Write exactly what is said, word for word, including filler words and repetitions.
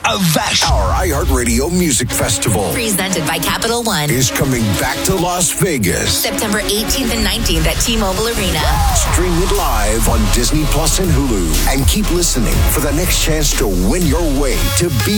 Avash, our iHeartRadio Music Festival, presented by Capital One, is coming back to Las Vegas. September eighteenth and nineteenth at T-Mobile Arena. Stream it live on Disney Plus and Hulu. And keep listening for the next chance to win your way to be